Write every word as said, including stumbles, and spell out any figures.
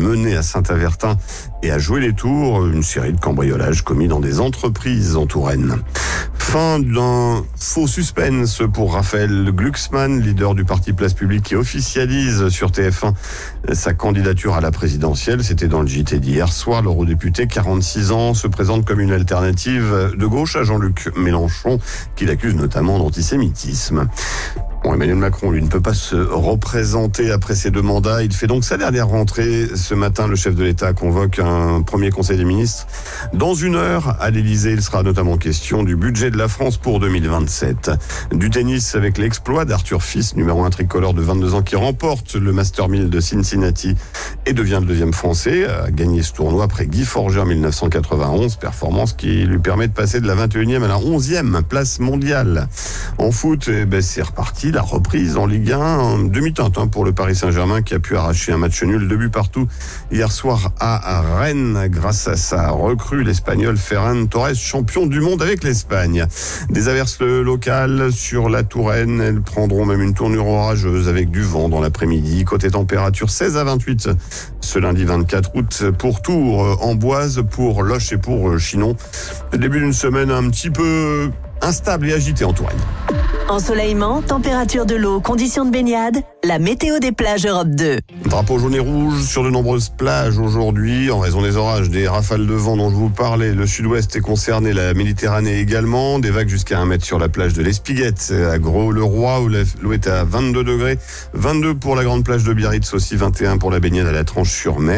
mené à Saint-Avertin et à jouer les tours, une série de cambriolages commis dans des entreprises en Touraine. Fin d'un faux suspense pour Raphaël Glucksmann, leader du parti Place Publique, qui officialise sur T F un sa candidature à la présidentielle. C'était dans le J T d'hier soir. L'eurodéputé, quarante-six ans, se présente comme une alternative de gauche à Jean-Luc Mélenchon, qu'il accuse notamment d'antisémitisme. Bon, Emmanuel Macron, lui, ne peut pas se représenter après ses deux mandats. Il fait donc sa dernière rentrée. Ce matin, le chef de l'État convoque un premier conseil des ministres. Dans une heure, à l'Élysée, il sera notamment question du budget de la France pour deux mille vingt-sept. Du tennis avec l'exploit d'Arthur Fils, numéro un tricolore de vingt-deux ans, qui remporte le Master mille de Cincinnati et devient le deuxième Français à gagner ce tournoi après Guy Forger en dix-neuf cent quatre-vingt-onze. Performance qui lui permet de passer de la vingt et unième à la onzième place mondiale. En foot, eh ben, c'est reparti. La reprise en Ligue un, demi-teinte hein, pour le Paris Saint-Germain qui a pu arracher un match nul, deux buts partout hier soir à Rennes grâce à sa recrue, l'Espagnol Ferran Torres, champion du monde avec l'Espagne. Des averses locales sur la Touraine, elles prendront même une tournure orageuse avec du vent dans l'après-midi. Côté température, seize à vingt-huit ce lundi vingt-quatre août pour Tours, Amboise, pour Loches et pour Chinon. Le début d'une semaine un petit peu instable et agitée en Touraine. Ensoleillement, température de l'eau, conditions de baignade, la météo des plages Europe deux. Drapeau jaune et rouge sur de nombreuses plages aujourd'hui en raison des orages, des rafales de vent dont je vous parlais. Le sud-ouest est concerné, la Méditerranée également. Des vagues jusqu'à un mètre sur la plage de l'Espiguette à Gros-le-Roi où l'eau est à vingt-deux degrés. vingt-deux pour la grande plage de Biarritz aussi, vingt et un pour la baignade à la Tranche-sur-Mer.